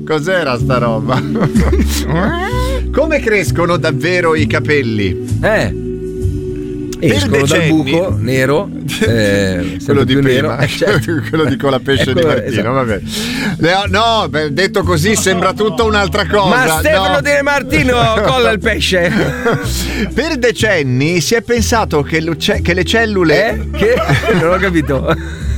Cos'era sta roba? Come crescono davvero i capelli? Escono dal buco nero, quello di prima, nero, certo. Quello di Colapesce di Martino, esatto. Vabbè. No, detto così sembra tutta un'altra cosa. Ma Stefano Di Martino colla il pesce. Per decenni si è pensato che le cellule Che? Non ho capito.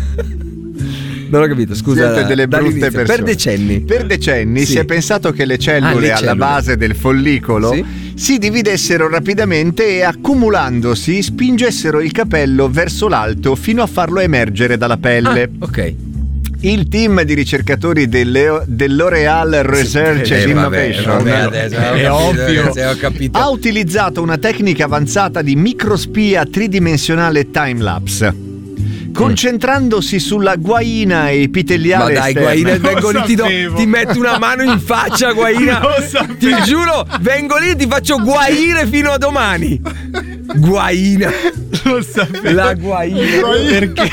Non ho capito, scusa. Siete delle brutte persone. Per decenni sì. Si è pensato che le cellule alla base del follicolo si dividessero rapidamente e accumulandosi spingessero il capello verso l'alto fino a farlo emergere dalla pelle. Ok. Il team di ricercatori dell'Oréal Research and Innovation è ovvio. Ho capito. Ha utilizzato una tecnica avanzata di microspia tridimensionale timelapse. Concentrandosi sulla guaina epiteliale Ma dai, esterna. guaina, vengo lì, ti metto una mano in faccia, guaina. Ti giuro, vengo lì e ti faccio guaire fino a domani. Guaina. Lo sapevo. La guaina. Perché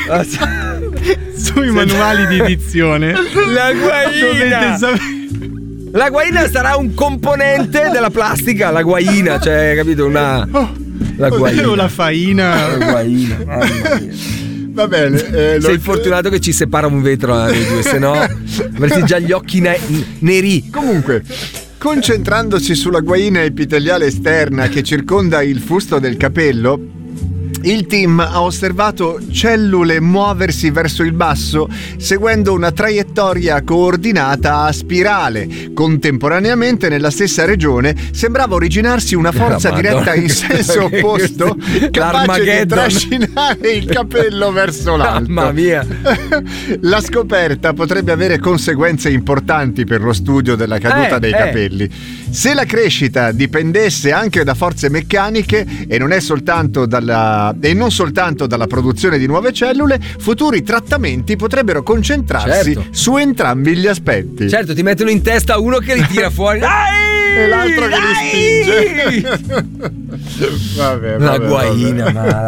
sui manuali di edizione la guaina. La guaina sarà un componente della plastica, la guaina, cioè, capito? La guaina. O la faina. La guaina. Mamma mia. Va bene. Sei fortunato che ci separa un vetro noi due, se no avresti già gli occhi neri. Comunque, concentrandosi sulla guaina epiteliale esterna che circonda il fusto del capello, il team ha osservato cellule muoversi verso il basso seguendo una traiettoria coordinata a spirale. Contemporaneamente nella stessa regione sembrava originarsi una forza diretta in senso opposto capace di trascinare il capello verso l'alto. Mamma mia. La scoperta potrebbe avere conseguenze importanti per lo studio della caduta dei capelli. Se la crescita dipendesse anche da forze meccaniche e non soltanto dalla produzione di nuove cellule, futuri trattamenti potrebbero concentrarsi su entrambi gli aspetti. Certo, ti mettono in testa uno che li tira fuori e l'altro che li spinge. Vabbè, la guaina,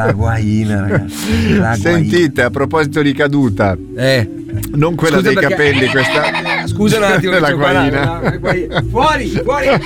ragazzi. Sentite, a proposito di caduta, non quella dei capelli, questa. Scusa un attimo, la guaina. Fuori.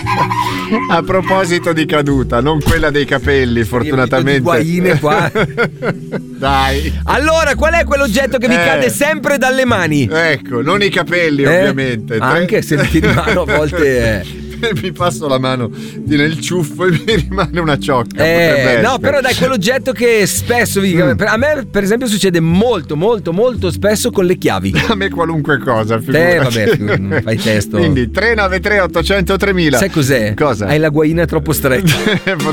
A proposito di caduta, non quella dei capelli, fortunatamente. Guaine qua. Dai. Allora, qual è quell'oggetto che mi cade sempre dalle mani? Ecco, non i capelli, ovviamente. Anche se ti rimane a volte. Mi passo la mano nel ciuffo e mi rimane una ciocca. No, però dai, quell'oggetto che spesso a me per esempio succede molto spesso con le chiavi. A me qualunque cosa. Vabbè, non fai testo. Quindi 393 800 3000. Sai cos'è? Cosa? Hai la guaina troppo stretta.